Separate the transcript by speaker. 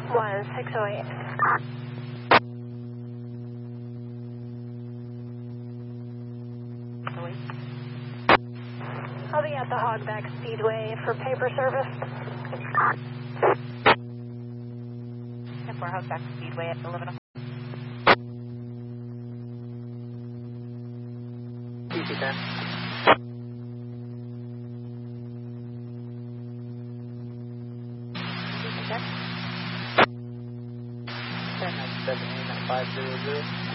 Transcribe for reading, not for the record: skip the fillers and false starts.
Speaker 1: 1608. I'll be at the Hogback Speedway for paper service.
Speaker 2: And for Hogback Speedway at 11 o'clock.
Speaker 3: DC 10.
Speaker 2: DC 10.
Speaker 3: 1097 500.